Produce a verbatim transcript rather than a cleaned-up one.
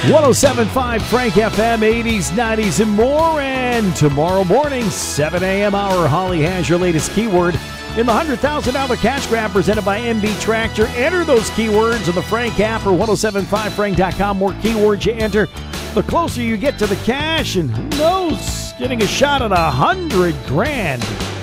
one oh seven point five Frank F M, eighties, nineties, and more. And tomorrow morning, seven a.m. hour, Holly has your latest keyword in the one hundred thousand dollars cash grab presented by M B Tractor. Enter those keywords on the Frank app or ten seventy-five frank dot com. More keywords you enter, the closer you get to the cash. And who knows, getting a shot at a hundred grand.